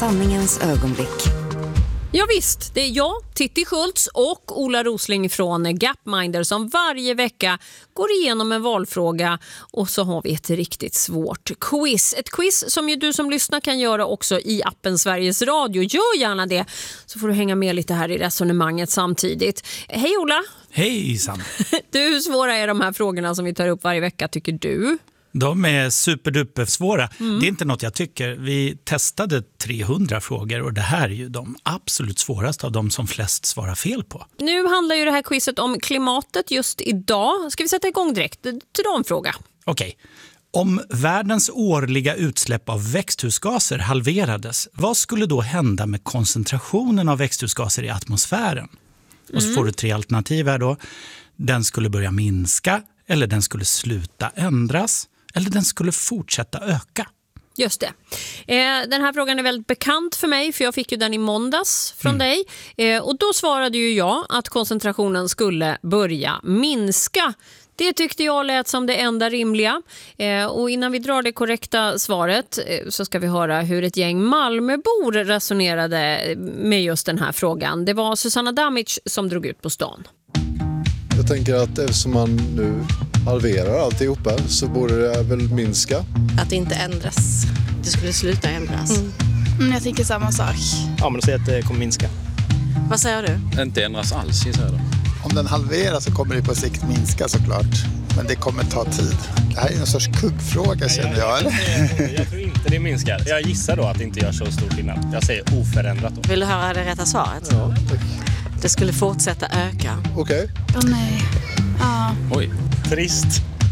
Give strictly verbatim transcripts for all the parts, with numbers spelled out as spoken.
Sanningens ögonblick. Ja visst, det är jag, Titti Schultz och Ola Rosling från Gapminder som varje vecka går igenom en valfråga och så har vi ett riktigt svårt quiz. Ett quiz som ju du som lyssnar kan göra också i appen Sveriges Radio. Gör gärna det så får du hänga med lite här i resonemanget samtidigt. Hej Ola! Hej Sam! Du, hur svåra är de här frågorna som vi tar upp varje vecka tycker du? De är superduper svåra. Mm. Det är inte något jag tycker. Vi testade trehundra frågor och det här är ju de absolut svåraste av de som flest svarar fel på. Nu handlar ju det här quizet om klimatet just idag. Ska vi sätta igång direkt till de fråga? Okej. Om världens årliga utsläpp av växthusgaser halverades, vad skulle då hända med koncentrationen av växthusgaser i atmosfären? Mm. Och så får du tre alternativ här då. Den skulle börja minska, eller den skulle sluta ändras, eller den skulle fortsätta öka. Just det. Eh, den här frågan är väldigt bekant för mig för jag fick ju den i måndags från mm. dig. Eh, och då svarade ju jag att koncentrationen skulle börja minska. Det tyckte jag lät som det enda rimliga. Eh, och innan vi drar det korrekta svaret eh, så ska vi höra hur ett gäng Malmöbor resonerade med just den här frågan. Det var Susanna Damic som drog ut på stan. Jag tänker att eftersom man nu halverar alltihopa så borde det väl minska. Att det inte ändras. Det skulle sluta ändras. Mm. Mm, jag tänker samma sak. Ja, men du säger att det kommer minska. Vad säger du? Inte ändras alls, i söder. Om den halveras så kommer det på sikt minska såklart. Men det kommer ta tid. Det här är en sorts kuggfråga känner jag. Jag, jag, jag tror inte det minskar. Jag gissar då att det inte gör så stor skillnad. Jag säger oförändrat då. Vill du höra det rätta svaret? Ja, tack. Det skulle fortsätta öka. Okej. Okay. Åh oh, nej. Ja. Oj. Trist.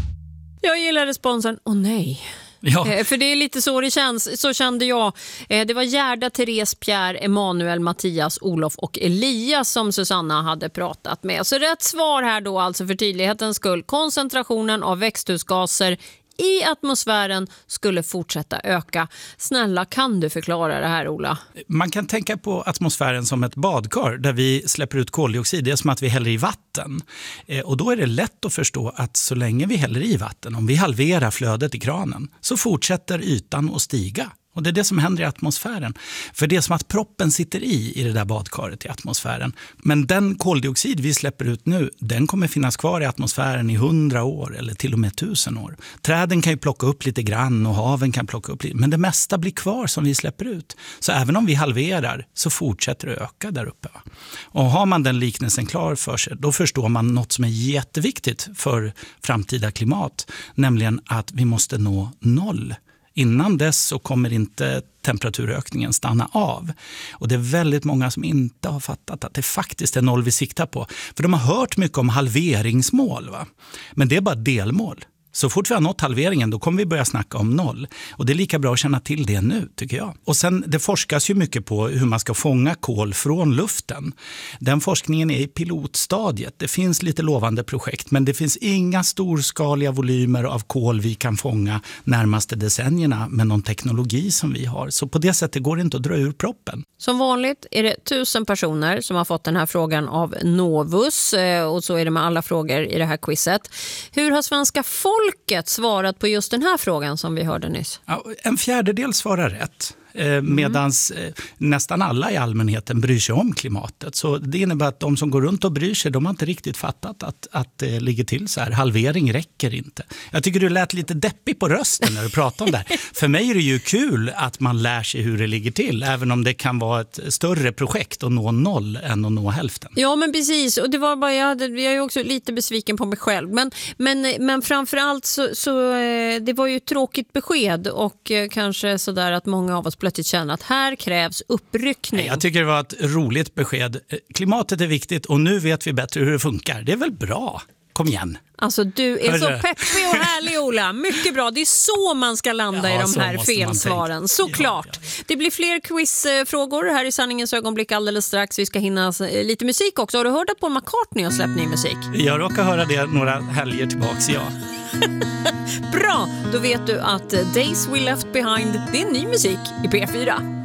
Jag gillar responsen. Åh oh, nej. Ja. Eh, för det är lite så det känns. Så kände jag. Eh, det var Gerda, Therese, Pierre, Emanuel, Mattias, Olof och Elias som Susanna hade pratat med. Så rätt svar här då alltså för tydlighetens skull. Koncentrationen av växthusgaser i atmosfären skulle fortsätta öka. Snälla, kan du förklara det här, Ola? Man kan tänka på atmosfären som ett badkar där vi släpper ut koldioxid. Det är som att vi häller i vatten. Eh, och då är det lätt att förstå att så länge vi häller i vatten, om vi halverar flödet i kranen, så fortsätter ytan att stiga. Och det är det som händer i atmosfären. För det är som att proppen sitter i i det där badkaret i atmosfären. Men den koldioxid vi släpper ut nu, den kommer finnas kvar i atmosfären i hundra år eller till och med tusen år. Träden kan ju plocka upp lite grann och haven kan plocka upp lite. Men det mesta blir kvar som vi släpper ut. Så även om vi halverar så fortsätter det öka där uppe. Va? Och har man den liknelsen klar för sig, då förstår man något som är jätteviktigt för framtida klimat. Nämligen att vi måste nå noll. Innan dess så kommer inte temperaturökningen stanna av. Och det är väldigt många som inte har fattat att det faktiskt är noll vi siktar på. För de har hört mycket om halveringsmål, va? Men det är bara delmål. Så fort vi har nått halveringen då kommer vi börja snacka om noll. Och det är lika bra att känna till det nu tycker jag. Och sen det forskas ju mycket på hur man ska fånga kol från luften. Den forskningen är i pilotstadiet. Det finns lite lovande projekt men det finns inga storskaliga volymer av kol vi kan fånga närmaste decennierna med någon teknologi som vi har. Så på det sättet går det inte att dra ur proppen. Som vanligt är det tusen personer som har fått den här frågan av Novus och så är det med alla frågor i det här quizet. Hur har svenska folk folket svarat på just den här frågan som vi hörde nyss? Ja, en fjärdedel svarar rätt. Eh, medans eh, nästan alla i allmänheten bryr sig om klimatet. Så det innebär att de som går runt och bryr sig, de har inte riktigt fattat att, att det ligger till så här. Halvering räcker inte. Jag tycker du lät lite deppig på rösten när du pratade om det här. För mig är det ju kul att man lär sig hur det ligger till, även om det kan vara ett större projekt att nå noll än att nå hälften. Ja, men precis. Och det var bara, jag, hade, jag är också lite besviken på mig själv. Men, men, men framförallt så, så det var ju ett tråkigt besked och kanske sådär att många av oss plötsligt känner att här krävs uppryckning. Jag tycker det var ett roligt besked. Klimatet är viktigt och nu vet vi bättre hur det funkar. Det är väl bra. Kom igen. Alltså du är Hörru. så peppig och härlig, Ola. Mycket bra. Det är så man ska landa Ja, i de här felsvaren. Såklart. Ja, ja. Det blir fler quizfrågor här i Sanningens ögonblick alldeles strax. Vi ska hinna lite musik också. Har du hört att Paul McCartney har släppt ny musik? Jag råkar höra det några helger tillbaks, ja. Bra, då vet du att Days We Left Behind, det är ny musik i P fyra.